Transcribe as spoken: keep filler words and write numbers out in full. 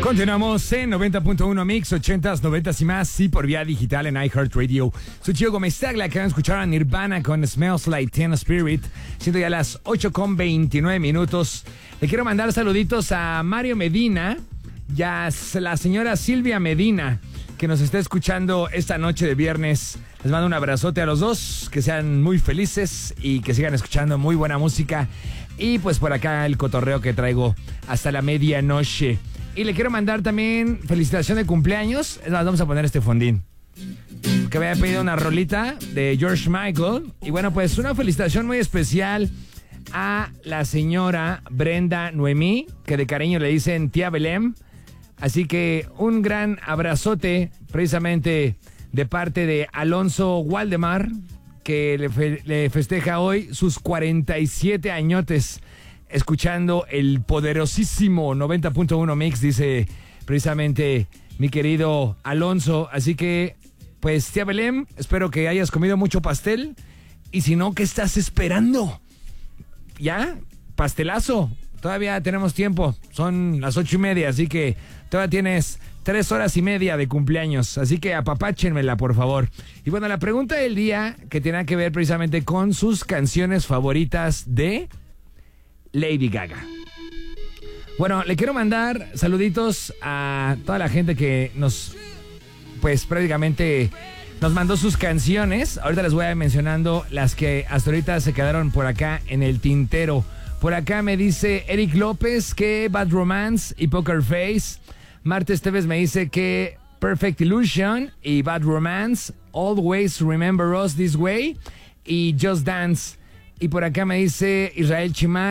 Continuamos en noventa punto uno Mix, ochentas, noventas y más, sí, por vía digital en iHeartRadio. Soy Chio Gómez Tagla, que van a escuchar a Nirvana con Smells Like Teen Spirit, siendo ya las ocho con veintinueve minutos. Le quiero mandar saluditos a Mario Medina y a la señora Silvia Medina, que nos está escuchando esta noche de viernes. Les mando un abrazote a los dos, que sean muy felices y que sigan escuchando muy buena música. Y pues por acá el cotorreo que traigo hasta la medianoche. Y le quiero mandar también felicitación de cumpleaños. Es más, vamos a poner este fondín, que me había pedido una rolita de George Michael. Y bueno, pues una felicitación muy especial a la señora Brenda Noemí, que de cariño le dicen tía Belém. Así que un gran abrazote precisamente de parte de Alonso Waldemar, que le, fe- le festeja hoy sus cuarenta y siete añotes escuchando el poderosísimo noventa punto uno Mix, dice precisamente mi querido Alonso. Así que, pues, tía Belém, espero que hayas comido mucho pastel. Y si no, ¿qué estás esperando? ¿Ya? Pastelazo. Todavía tenemos tiempo. Son las ocho y media, así que todavía tienes tres horas y media de cumpleaños. Así que apapáchenmela, por favor. Y bueno, la pregunta del día, que tiene que ver precisamente con sus canciones favoritas de Lady Gaga. Bueno, le quiero mandar saluditos a toda la gente que nos, pues prácticamente nos mandó sus canciones. Ahorita les voy a ir mencionando las que hasta ahorita se quedaron por acá en el tintero. Por acá me dice Eric López que Bad Romance y Poker Face. Marta Esteves me dice que Perfect Illusion y Bad Romance, Always Remember Us This Way y Just Dance. Y por acá me dice Israel Chimay